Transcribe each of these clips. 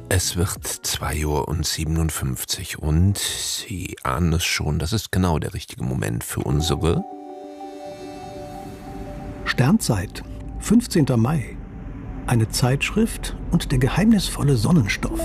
Es wird 2:57 Uhr und Sie ahnen es schon, das ist genau der richtige Moment für unsere Sternzeit, 15. Mai. Eine Zeitschrift und der geheimnisvolle Sonnenstoff.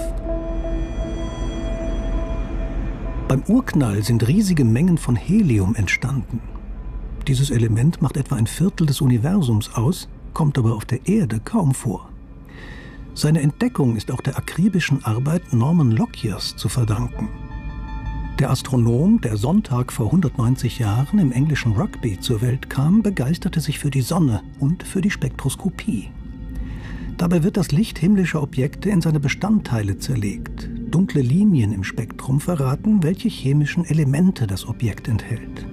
Beim Urknall sind riesige Mengen von Helium entstanden. Dieses Element macht etwa ein Viertel des Universums aus, kommt aber auf der Erde kaum vor. Seine Entdeckung ist auch der akribischen Arbeit Norman Lockyers zu verdanken. Der Astronom, der Sonntag vor 190 Jahren im englischen Rugby zur Welt kam, begeisterte sich für die Sonne und für die Spektroskopie. Dabei wird das Licht himmlischer Objekte in seine Bestandteile zerlegt. Dunkle Linien im Spektrum verraten, welche chemischen Elemente das Objekt enthält.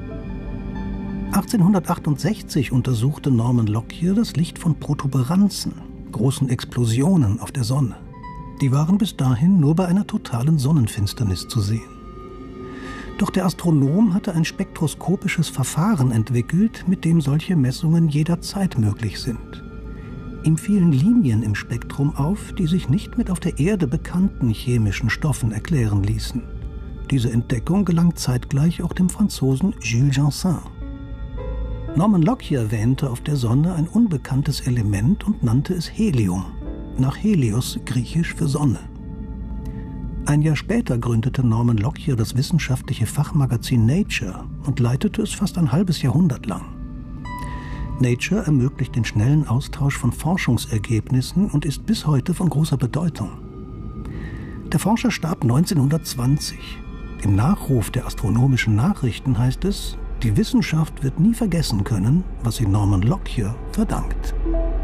1868 untersuchte Norman Lockyer das Licht von Protuberanzen, großen Explosionen auf der Sonne. Die waren bis dahin nur bei einer totalen Sonnenfinsternis zu sehen. Doch der Astronom hatte ein spektroskopisches Verfahren entwickelt, mit dem solche Messungen jederzeit möglich sind. Ihm fielen Linien im Spektrum auf, die sich nicht mit auf der Erde bekannten chemischen Stoffen erklären ließen. Diese Entdeckung gelang zeitgleich auch dem Franzosen Jules Janssen. Norman Lockyer wähnte auf der Sonne ein unbekanntes Element und nannte es Helium, nach Helios, griechisch für Sonne. Ein Jahr später gründete Norman Lockyer das wissenschaftliche Fachmagazin Nature und leitete es fast ein halbes Jahrhundert lang. Nature ermöglicht den schnellen Austausch von Forschungsergebnissen und ist bis heute von großer Bedeutung. Der Forscher starb 1920. Im Nachruf der astronomischen Nachrichten heißt es: Die Wissenschaft wird nie vergessen können, was sie Norman Lockyer verdankt.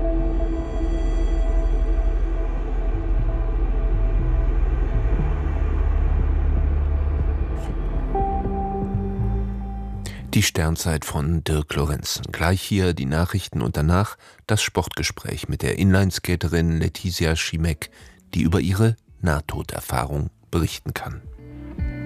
Die Sternzeit von Dirk Lorenzen. Gleich hier die Nachrichten und danach das Sportgespräch mit der Inlineskaterin Letizia Schimek, die über ihre Nahtoderfahrung berichten kann.